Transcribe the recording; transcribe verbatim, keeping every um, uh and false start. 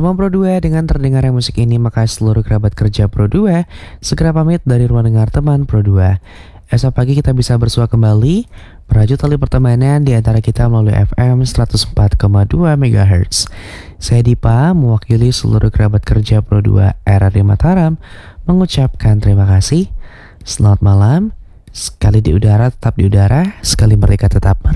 Teman Pro dua, dengan terdengarnya musik ini maka seluruh kerabat kerja Pro dua segera pamit dari ruang dengar teman Pro dua. Esok pagi kita bisa bersua kembali, merajut tali pertemanan di antara kita melalui F M seratus empat koma dua megahertz. Saya Dipa, mewakili seluruh kerabat kerja Pro dua R R D Mataram, mengucapkan terima kasih. Selamat malam, sekali di udara tetap di udara, sekali mereka tetap merdeka.